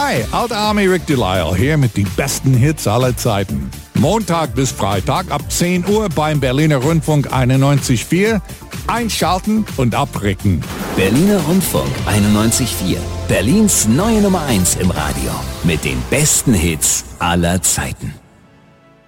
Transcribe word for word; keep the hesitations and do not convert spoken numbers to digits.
Hi, alter Army Rick Delisle hier mit den besten Hits aller Zeiten. Montag bis Freitag ab zehn Uhr beim Berliner Rundfunk einundneunzig Komma vier. Einschalten und abricken. Berliner Rundfunk einundneunzig Komma vier. Berlins neue Nummer eins im Radio. Mit den besten Hits aller Zeiten.